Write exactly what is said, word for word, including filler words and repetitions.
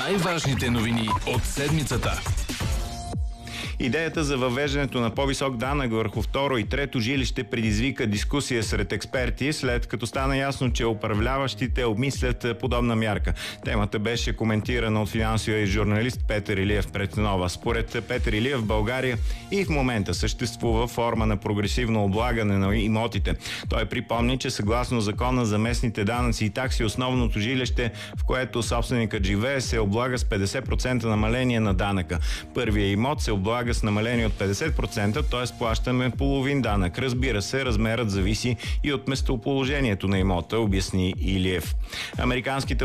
Най-важните новини от седмицата. Идеята за въвеждането на по-висок данък върху второ и трето жилище предизвика дискусия сред експерти, след като стана ясно, че управляващите обмислят подобна мярка. Темата беше коментирана от финансовия журналист Петър Илиев пред Нова. Според Петър Илиев, в България и в момента съществува форма на прогресивно облагане на имотите. Той припомни, че съгласно закона за местните данъци и такси, основното жилище, в което собственикът живее, се облага с петдесет процента намаление на данъка. Първият имот се облага с намаление от петдесет процента, т.е. плащаме половин данък. Разбира се, размерът зависи и от местоположението на имота, обясни Илиев. Американските